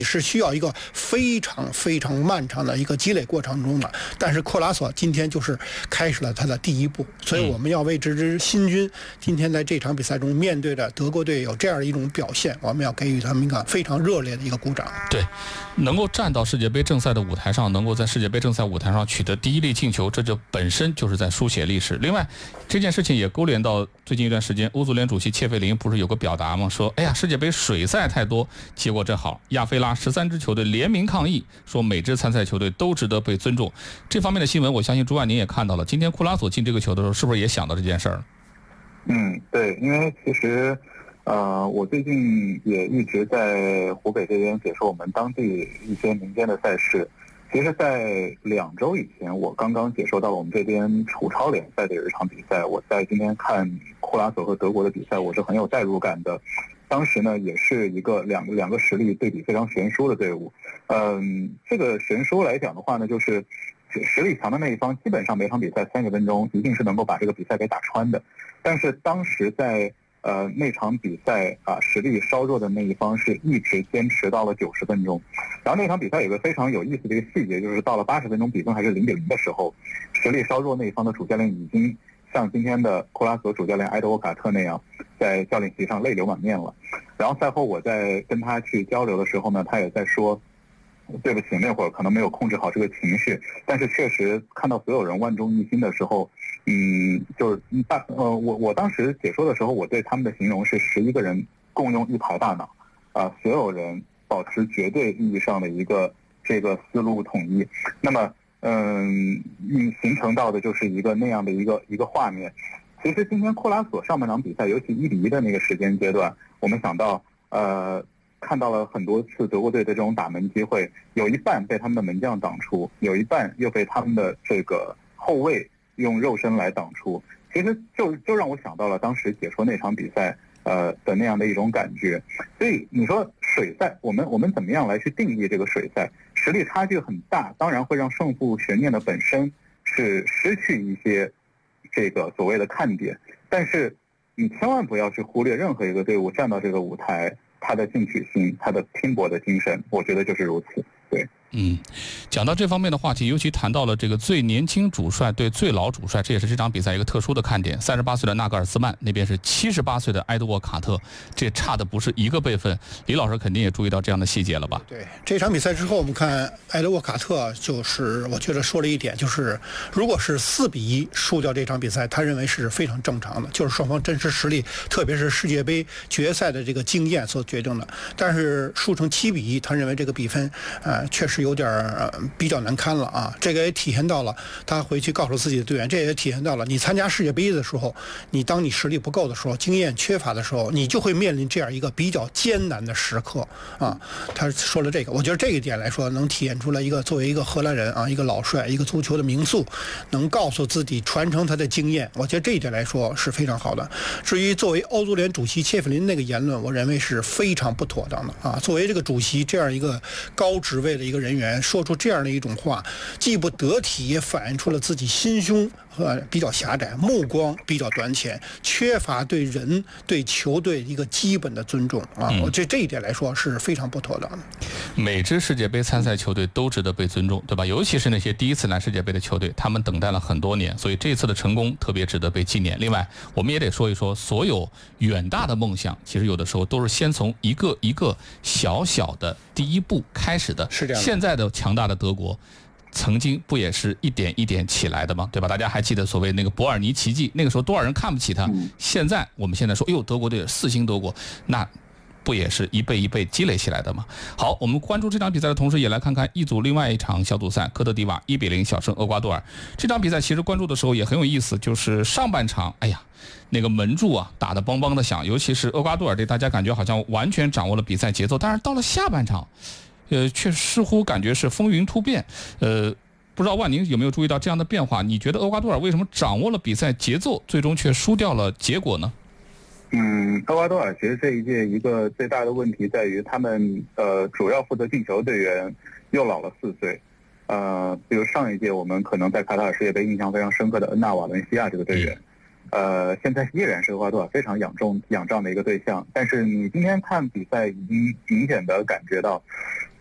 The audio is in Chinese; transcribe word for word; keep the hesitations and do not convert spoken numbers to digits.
是需要一个非常非常漫长的一个积累过程中的。但是库拉索今天就是开始了他的第一步，所以我们要为这支新军今天在这场比赛中面对着德国队有这样的一种表现，我们要给予他们一个非常热烈的一个鼓掌。 对，能够站到世界杯正赛的舞台上，能够在世界杯正赛舞台上取得第一粒进球，这就本身就是在书写历史。另外，这件事情也勾连到最近一段时间，欧足联主席切费林不是有个表达吗？说，哎呀，世界杯水赛太多，结果正好亚非拉十三支球队联名抗议，说每支参赛球队都值得被尊重。这方面的新闻，我相信朱万您也看到了。今天库拉索进这个球的时候，是不是也想到这件事儿？ 嗯，对，因为其实，呃，我最近也一直在湖北这边解说我们当地一些民间的赛事。其实，在两周以前，我刚刚解说到我们这边楚超联赛的有一场比赛。我在今天看库拉索和德国的比赛，我是很有代入感的。当时呢，也是一个两个两个实力对比非常悬殊的队伍。嗯，这个悬殊来讲的话呢，就是实力强的那一方，基本上每场比赛三十分钟一定是能够把这个比赛给打穿的。但是当时在呃那场比赛啊，实力稍弱的那一方是一直坚持到了九十分钟。然后那场比赛有个非常有意思的一个细节，就是到了八十分钟比分还是零比零的时候，实力稍弱那一方的主教练已经像今天的库拉索主教练埃德沃卡特那样，在教练席上泪流满面了。然后赛后我在跟他去交流的时候呢，他也在说，对不起，那会儿可能没有控制好这个情绪，但是确实看到所有人万众一心的时候，嗯，就是大呃，我我当时解说的时候，我对他们的形容是十一个人共用一排大脑，啊、呃，所有人保持绝对意义上的一个这个思路统一。那么，嗯，嗯，形成到的就是一个那样的一个一个画面。其实今天库拉索上半场比赛，尤其一比一的那个时间阶段，我们想到，呃。看到了很多次德国队的这种打门机会，有一半被他们的门将挡出，有一半又被他们的这个后卫用肉身来挡出。其实就就让我想到了当时解说那场比赛呃的那样的一种感觉。所以你说水赛，我们我们怎么样来去定义这个水赛？实力差距很大，当然会让胜负悬念的本身是失去一些这个所谓的看点，但是你千万不要去忽略任何一个队伍站到这个舞台，他的进取心，他的拼搏的精神，我觉得就是如此。对， 嗯，讲到这方面的话题，尤其谈到了这个最年轻主帅对最老主帅，这也是这场比赛一个特殊的看点。三十八岁的纳格尔斯曼，那边是七十八岁的埃德沃卡特，这差的不是一个辈分。李老师肯定也注意到这样的细节了吧？ 对，这场比赛之后，我们看埃德沃卡特，就是我觉得说了一点，就是如果是四比一输掉这场比赛，他认为是非常正常的，就是双方真实实力，特别是世界杯决赛的这个经验所决定的。但是输成七比一，他认为这个比分，呃。确实有点、呃、比较难堪了啊！这个也体现到了他回去告诉自己的队员，这也体现到了你参加世界杯的时候，你当你实力不够的时候，经验缺乏的时候，你就会面临这样一个比较艰难的时刻啊！他说了这个，我觉得这一点来说，能体现出来一个作为一个荷兰人啊，一个老帅，一个足球的名宿，能告诉自己传承他的经验，我觉得这一点来说是非常好的。至于作为欧足联主席切弗林那个言论，我认为是非常不妥当的啊！作为这个主席这样一个高职位的一个人员说出这样的一种话，既不得体，也反映出了自己心胸呃比较狭窄，目光比较短浅，缺乏对人对球队一个基本的尊重啊！我这这一点来说是非常不妥当的。 每支世界杯参赛球队都值得被尊重，对吧？尤其是那些第一次来世界杯的球队，他们等待了很多年，所以这次的成功特别值得被纪念。另外，我们也得说一说，所有远大的梦想，其实有的时候都是先从一个一个小小的第一步开始的。 是这样的。 现在的强大的德国，曾经不也是一点一点起来的吗？对吧？大家还记得所谓那个伯尔尼奇迹，那个时候多少人看不起他？现在我们现在说，哎呦，德国队四星德国，那不也是一辈一辈积累起来的吗？好，我们关注这场比赛的同时，也来看看一组另外一场小组赛，科特迪瓦一比零小胜厄瓜多尔。这场比赛其实关注的时候也很有意思，就是上半场，哎呀，那个门柱啊打得梆梆的响，尤其是厄瓜多尔队，大家感觉好像完全掌握了比赛节奏，但是到了下半场，呃，却似乎感觉是风云突变。呃，不知道万宁有没有注意到这样的变化？你觉得厄瓜多尔为什么掌握了比赛节奏，最终却输掉了结果呢？ 嗯，厄瓜多尔其实这一届一个最大的问题在于他们呃主要负责进球队员又老了四岁，呃，比如上一届我们可能在卡塔尔世界杯印象非常深刻的恩纳瓦伦西亚这个队员， 呃，现在依然是厄瓜多尔非常仰重仰仗的一个对象。但是你今天看比赛，已经明显的感觉到，